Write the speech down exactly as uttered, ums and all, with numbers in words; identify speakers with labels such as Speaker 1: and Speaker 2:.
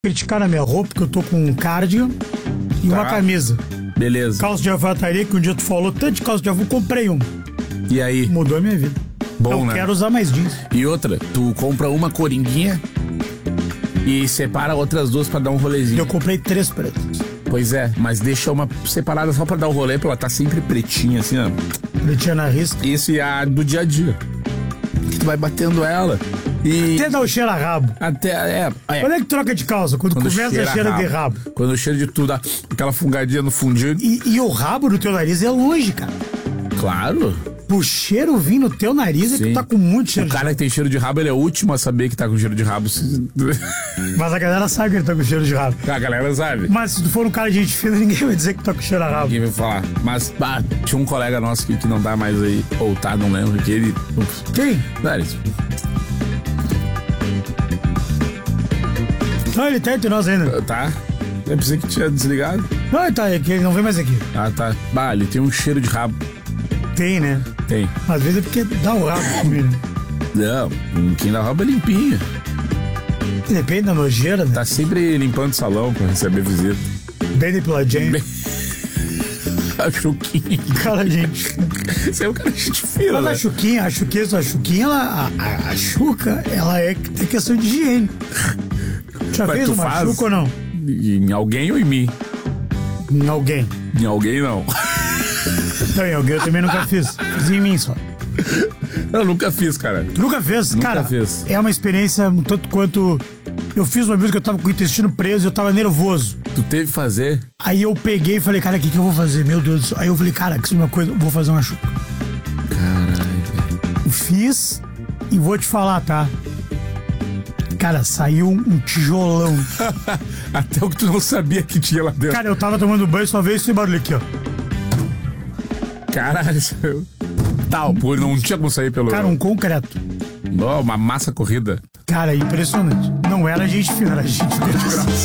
Speaker 1: criticar a minha roupa, porque eu tô com um cardigan e
Speaker 2: Tá.
Speaker 1: uma camisa.
Speaker 2: Beleza.
Speaker 1: Calça de alfaiataria, que um dia tu falou tanto de calça de alfaiataria, comprei uma.
Speaker 2: E aí?
Speaker 1: Mudou a minha vida.
Speaker 2: Bom,
Speaker 1: eu
Speaker 2: né?
Speaker 1: quero usar mais jeans.
Speaker 2: E outra, tu compra uma coringuinha e separa outras duas pra dar um rolezinho.
Speaker 1: Eu comprei três pretas.
Speaker 2: Pois é, mas deixa uma separada só pra dar o rolê, pra ela tá sempre pretinha, assim, ó.
Speaker 1: Pretinha na risca.
Speaker 2: Isso é a do dia a dia. Que tu vai batendo ela e...
Speaker 1: Até dá o cheiro a rabo.
Speaker 2: Até, é... é.
Speaker 1: Quando é que troca de calça? Quando,
Speaker 2: Quando
Speaker 1: começa
Speaker 2: cheira
Speaker 1: a cheiro
Speaker 2: rabo.
Speaker 1: de rabo.
Speaker 2: Quando o cheiro de tudo dá aquela fungadinha no fundinho.
Speaker 1: E, e o rabo do teu nariz é longe, cara.
Speaker 2: Claro.
Speaker 1: O cheiro vir no teu nariz é que
Speaker 2: Sim.
Speaker 1: tu tá com muito cheiro
Speaker 2: O
Speaker 1: de
Speaker 2: cara que tem cheiro de rabo, ele é o último a saber que tá com cheiro de rabo.
Speaker 1: Mas a galera sabe que ele tá com cheiro de rabo.
Speaker 2: A galera sabe.
Speaker 1: Mas se tu for um cara de gente fina, ninguém vai dizer que tá com cheiro a rabo.
Speaker 2: Ninguém vai falar. Mas, bah, tinha um colega nosso que, que não tá mais aí, ou tá, não lembro, que ele...
Speaker 1: Quem?
Speaker 2: Sério.
Speaker 1: Não, ele tá entre nós ainda.
Speaker 2: Tá? Eu pensei que tinha desligado.
Speaker 1: Não, ele tá aqui, ele não vem mais aqui.
Speaker 2: Ah, tá. Bah, ele tem um cheiro de rabo.
Speaker 1: Tem, né?
Speaker 2: Tem.
Speaker 1: Às vezes é porque dá o rabo comigo.
Speaker 2: Não, quem dá rabo é limpinho.
Speaker 1: Depende da nojeira, né?
Speaker 2: Tá sempre limpando o salão pra receber visita.
Speaker 1: Bem depiladinho.
Speaker 2: Bem... A Chuquinha.
Speaker 1: Cara, gente.
Speaker 2: Você é um cara de gente fina,
Speaker 1: Mas
Speaker 2: né?
Speaker 1: a Chuquinha, a Chuquinha, a Chuquinha, ela, a, a, a Chuca, ela é, é questão de higiene. Já
Speaker 2: Mas
Speaker 1: fez
Speaker 2: tu
Speaker 1: uma
Speaker 2: faz?
Speaker 1: Chuca ou não?
Speaker 2: Em alguém ou em mim?
Speaker 1: Em alguém.
Speaker 2: Em alguém, não.
Speaker 1: Não, em alguém eu também nunca fiz. Fiz em mim só.
Speaker 2: Eu nunca fiz, cara.
Speaker 1: Tu nunca fez?
Speaker 2: Nunca
Speaker 1: Cara,
Speaker 2: fiz.
Speaker 1: é uma experiência um tanto quanto... Eu fiz uma vez que eu tava com o intestino preso e eu tava nervoso.
Speaker 2: Tu teve que fazer?
Speaker 1: Aí eu peguei e falei, cara, o que, que eu vou fazer? Meu Deus do céu. Aí eu falei, cara, que isso é uma coisa, eu vou fazer uma chuca.
Speaker 2: Caralho.
Speaker 1: Fiz e vou te falar, tá? Cara, saiu um, um tijolão.
Speaker 2: Até o que tu não sabia que tinha lá dentro.
Speaker 1: Cara, eu tava tomando banho, só veio esse barulho aqui, ó.
Speaker 2: Caralho, isso... Tal, pô, não tinha como sair pelo...
Speaker 1: Cara, um concreto.
Speaker 2: Oh, uma massa corrida.
Speaker 1: Cara, impressionante. Não era gente fina, era gente grande.